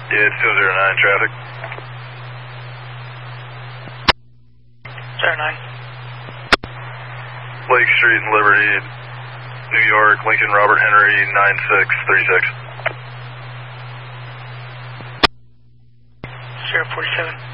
Yeah, it's 209 traffic. 09. Lake Street and Liberty, New York, Lincoln Robert Henry, 9636. 047.